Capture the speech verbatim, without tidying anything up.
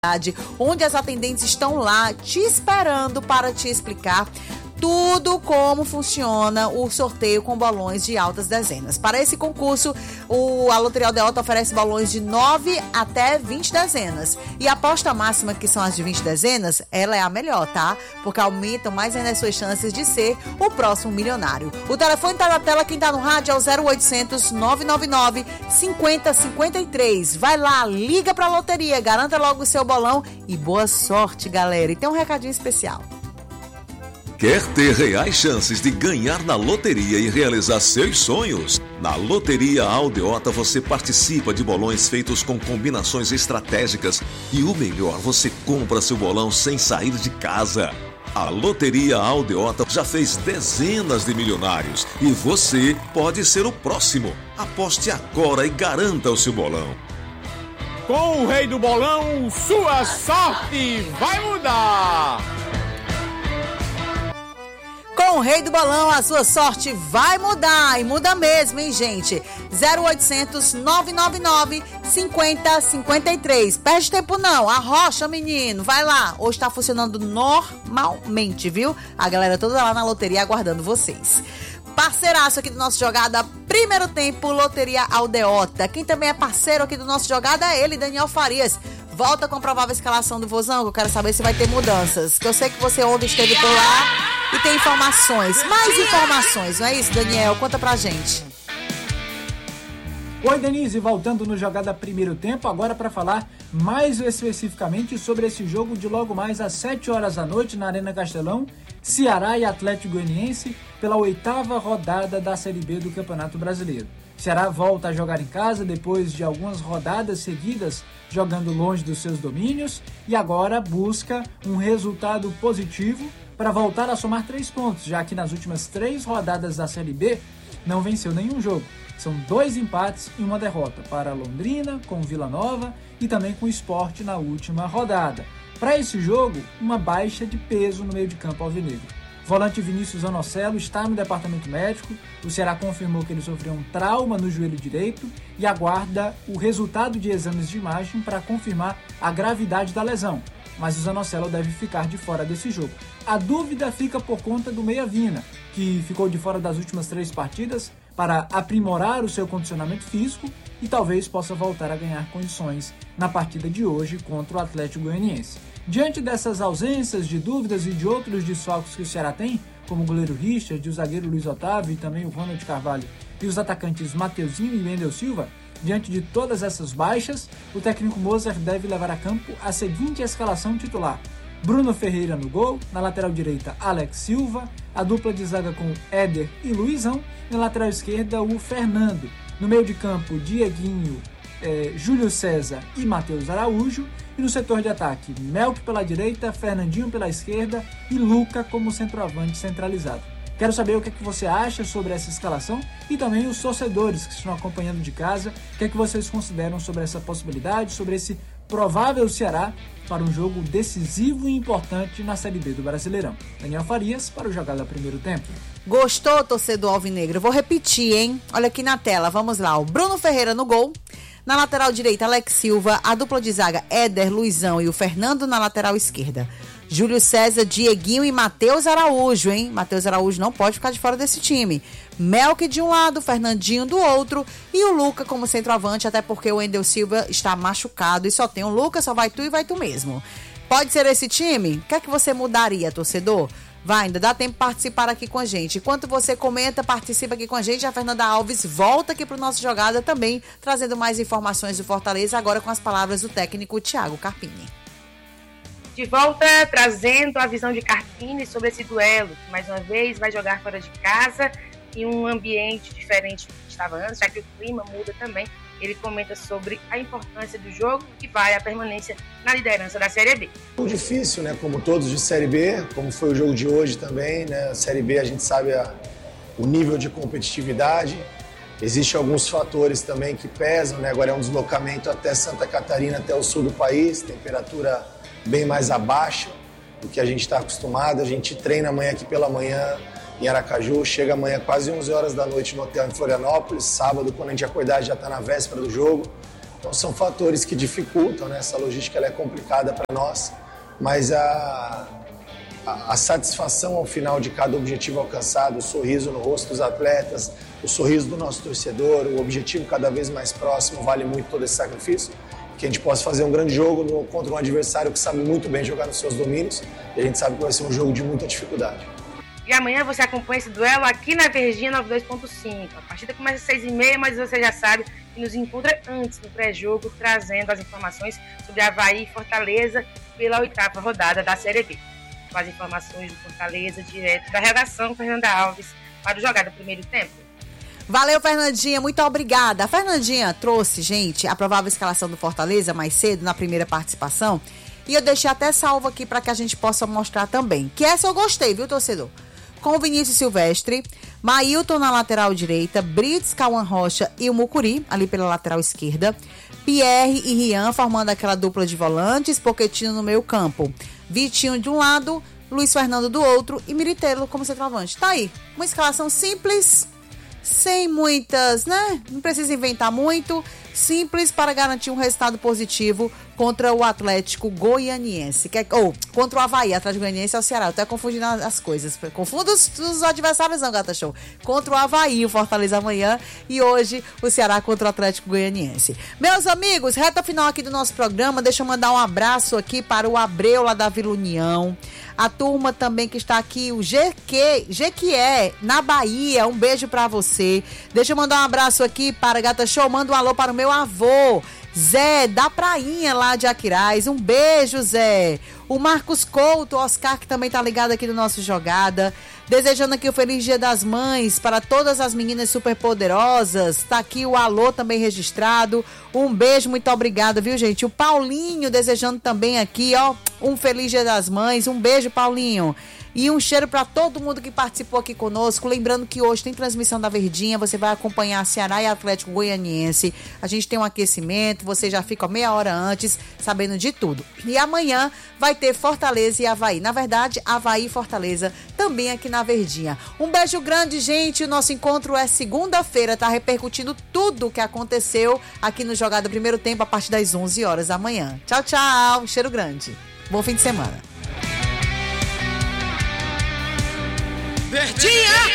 onde as atendentes estão lá te esperando para te explicar tudo como funciona o sorteio com bolões de altas dezenas. Para esse concurso, o, a Loteria Aldeota oferece bolões de nove até vinte dezenas. E a aposta máxima, que são as de vinte dezenas, ela é a melhor, tá? Porque aumentam mais ainda as suas chances de ser o próximo milionário. O telefone tá na tela, quem tá no rádio é o zero oitocentos, nove nove nove, cinquenta, cinquenta e três. Vai lá, liga pra loteria, garanta logo o seu bolão e boa sorte, galera. E tem um recadinho especial. Quer ter reais chances de ganhar na loteria e realizar seus sonhos? Na Loteria Aldeota você participa de bolões feitos com combinações estratégicas e o melhor, você compra seu bolão sem sair de casa. A Loteria Aldeota já fez dezenas de milionários e você pode ser o próximo. Aposte agora e garanta o seu bolão. Com o Rei do Bolão, sua sorte vai mudar! Com o Rei do Bolão, a sua sorte vai mudar. E muda mesmo, hein, gente? zero oitocentos, nove nove nove, cinquenta, cinquenta e três. Perde tempo não, arrocha, menino. Vai lá. Hoje tá funcionando normalmente, viu? A galera toda lá na loteria aguardando vocês. Parceiraço aqui do nosso Jogada Primeiro Tempo, Loteria Aldeota. Quem também é parceiro aqui do nosso Jogada é ele, Daniel Farias. Volta com a provável escalação do Vozão, que eu quero saber se vai ter mudanças. Que eu sei que você ontem esteve por lá e tem informações. Mais informações, não é isso, Daniel? Conta pra gente. Oi, Denise, voltando no Jogada Primeiro Tempo, agora para falar mais especificamente sobre esse jogo de logo mais às sete horas da noite na Arena Castelão, Ceará e Atlético Goianiense, pela oitava rodada da Série B do Campeonato Brasileiro. Ceará volta a jogar em casa depois de algumas rodadas seguidas jogando longe dos seus domínios e agora busca um resultado positivo para voltar a somar três pontos, já que nas últimas três rodadas da Série B não venceu nenhum jogo. São dois empates e uma derrota para Londrina, com Vila Nova e também com o Sport na última rodada. Para esse jogo, uma baixa de peso no meio de campo alvinegro. Volante Vinícius Anocelo está no departamento médico. O Ceará confirmou que ele sofreu um trauma no joelho direito e aguarda o resultado de exames de imagem para confirmar a gravidade da lesão. Mas o Zanocelo deve ficar de fora desse jogo. A dúvida fica por conta do Meia Vina, que ficou de fora das últimas três partidas para aprimorar o seu condicionamento físico e talvez possa voltar a ganhar condições na partida de hoje contra o Atlético Goianiense. Diante dessas ausências, de dúvidas e de outros desfalques que o Ceará tem, como o goleiro Richard, o zagueiro Luiz Otávio e também o Ronald Carvalho e os atacantes Mateuzinho e Wendel Silva, diante de todas essas baixas, o técnico Moser deve levar a campo a seguinte escalação titular: Bruno Ferreira no gol, na lateral direita Alex Silva, a dupla de zaga com Éder e Luizão, na lateral esquerda o Fernando, no meio de campo Dieguinho, eh, Júlio César e Matheus Araújo, e no setor de ataque Melk pela direita, Fernandinho pela esquerda e Luca como centroavante centralizado. Quero saber o que é que você acha sobre essa escalação e também os torcedores que estão acompanhando de casa, o que é que vocês consideram sobre essa possibilidade, sobre esse provável Ceará para um jogo decisivo e importante na Série B do Brasileirão. Daniel Farias para o Jogada Primeiro Tempo. Gostou, torcedor alvinegro? Vou repetir, hein? Olha aqui na tela, vamos lá. O Bruno Ferreira no gol. Na lateral direita, Alex Silva. A dupla de zaga, Éder, Luizão e o Fernando na lateral esquerda. Júlio César, Dieguinho e Matheus Araújo, hein? Matheus Araújo não pode ficar de fora desse time. Melk de um lado, Fernandinho do outro e o Luca como centroavante, até porque o Wendel Silva está machucado e só tem um Luca, só vai tu e vai tu mesmo. Pode ser esse time? O que é que você mudaria, torcedor? Vai, ainda dá tempo de participar aqui com a gente. Enquanto você comenta, participa aqui com a gente, a Fernanda Alves volta aqui para o nosso Jogada também, trazendo mais informações do Fortaleza, agora com as palavras do técnico Thiago Carpini. De volta, trazendo a visão de Carpini sobre esse duelo, que mais uma vez vai jogar fora de casa em um ambiente diferente do que estava antes, já que o clima muda também. Ele comenta sobre a importância do jogo que vai à permanência na liderança da Série B. É difícil, né? Como todos de Série B, como foi o jogo de hoje também, né? A Série B a gente sabe a, o nível de competitividade. Existem alguns fatores também que pesam, né? Agora é um deslocamento até Santa Catarina, até o sul do país, temperatura bem mais abaixo do que a gente está acostumado. A gente treina amanhã aqui pela manhã em Aracaju, chega amanhã quase onze horas da noite no hotel em Florianópolis. Sábado, quando a gente acordar, já está na véspera do jogo. Então são fatores que dificultam, né? Essa logística ela é complicada para nós, mas a, a, a satisfação ao final de cada objetivo alcançado, o sorriso no rosto dos atletas, o sorriso do nosso torcedor, o objetivo cada vez mais próximo, vale muito todo esse sacrifício. Que a gente possa fazer um grande jogo no, contra um adversário que sabe muito bem jogar nos seus domínios, e a gente sabe que vai ser um jogo de muita dificuldade. E amanhã você acompanha esse duelo aqui na Verdinha noventa e dois ponto cinco. A partida começa às seis e meia, mas você já sabe que nos encontra antes no pré-jogo, trazendo as informações sobre Avaí e Fortaleza pela oitava rodada da Série B. Com as informações do Fortaleza, direto da redação, Fernanda Alves, para o Jogada Primeiro Tempo. Valeu, Fernandinha, muito obrigada. A Fernandinha trouxe, gente, a provável escalação do Fortaleza mais cedo, na primeira participação, e eu deixei até salvo aqui para que a gente possa mostrar também. Que essa eu gostei, viu, torcedor? Com o Vinícius Silvestre, Mailton na lateral direita, Brits, Cauã Rocha e o Mucuri, ali pela lateral esquerda, Pierre e Rian formando aquela dupla de volantes, Pochettino no meio campo, Vitinho de um lado, Luiz Fernando do outro e Miritello como centroavante. Tá aí, uma escalação simples, sem muitas, né? Não precisa inventar muito, simples para garantir um resultado positivo contra o Atlético Goianiense, que é, ou contra o Avaí. Atlético Goianiense é o Ceará, eu tô confundindo as coisas, confundo os, os adversários não, Gata Show. Contra o Avaí, o Fortaleza amanhã, e hoje o Ceará contra o Atlético Goianiense. Meus amigos, reta final aqui do nosso programa, deixa eu mandar um abraço aqui para o Abreu lá da Vila União, a turma também que está aqui, o G Q, G que é na Bahia, um beijo para você. Deixa eu mandar um abraço aqui para Gata Show, manda um alô para o meu avô, Zé, da Prainha lá de Aquiraz. Um beijo, Zé. O Marcos Couto, o Oscar, que também tá ligado aqui no nosso Jogada. Desejando aqui o Feliz Dia das Mães para todas as meninas superpoderosas. Tá aqui o alô também registrado. Um beijo, muito obrigada, viu, gente? O Paulinho desejando também aqui, ó, um Feliz Dia das Mães. Um beijo, Paulinho. E um cheiro para todo mundo que participou aqui conosco. Lembrando que hoje tem transmissão da Verdinha. Você vai acompanhar Ceará e Atlético Goianiense. A gente tem um aquecimento. Você já fica meia hora antes sabendo de tudo. E amanhã vai ter Fortaleza e Avaí. Na verdade, Avaí e Fortaleza também aqui na Verdinha. Um beijo grande, gente. O nosso encontro é segunda-feira. Tá repercutindo tudo o que aconteceu aqui no Jogada Primeiro Tempo a partir das onze horas da manhã. Tchau, tchau. Cheiro grande. Bom fim de semana. Verdinha!